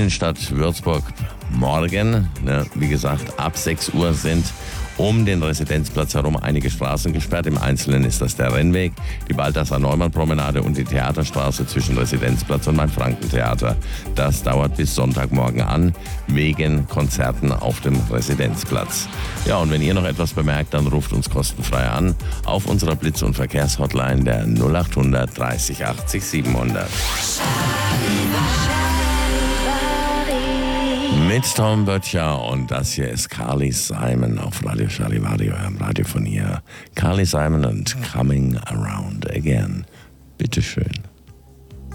Innenstadt Würzburg morgen, wie gesagt, ab 6 Uhr sind um den Residenzplatz herum einige Straßen gesperrt. Im Einzelnen ist das der Rennweg, die Balthasar-Neumann-Promenade und die Theaterstraße zwischen Residenzplatz und Main-Franken-Theater. Das dauert bis Sonntagmorgen an, wegen Konzerten auf dem Residenzplatz. Ja, und wenn ihr noch etwas bemerkt, dann ruft uns kostenfrei an auf unserer Blitz- und Verkehrshotline der 0800 30 80 700. Mit Tom Böttcher und das hier ist Carly Simon auf Radio Charivario, am Radio von ihr. Carly Simon und Coming Around Again. Bitteschön.